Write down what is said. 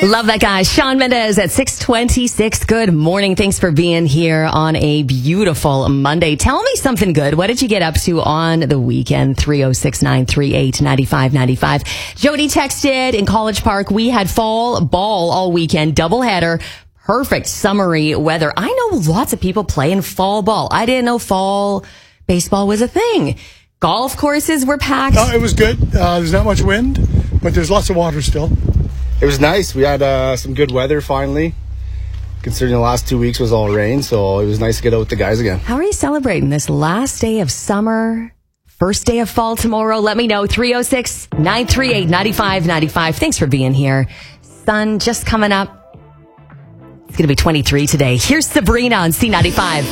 Love that guy. Shawn Mendes at 6:26. Good morning. Thanks for being here on a beautiful Monday. Tell me something good. What did you get up to on the weekend? 306-938-9595. Jody texted in College Park. We had fall ball all weekend. Doubleheader. Perfect summery weather. I know lots of people playing fall ball. I didn't know fall baseball was a thing. Golf courses were packed. It was good. There's not much wind, but there's lots of water still. It was nice. We had some good weather finally, considering the last 2 weeks was all rain, so it was nice to get out with the guys again. How are you celebrating this last day of summer, first day of fall tomorrow? Let me know. 306-938-9595. Thanks for being here. Sun just coming up. It's going to be 23 today. Here's Sabrina on C95.